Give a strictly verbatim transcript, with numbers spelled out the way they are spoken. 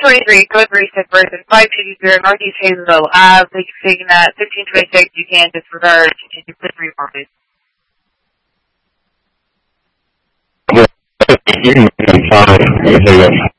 twenty-three, code three, six person, five two zero, Northeast Hazelville Ave. Thank you for taking that. fifteen twenty-six, you can disregard. Continue with three more, please. You can five,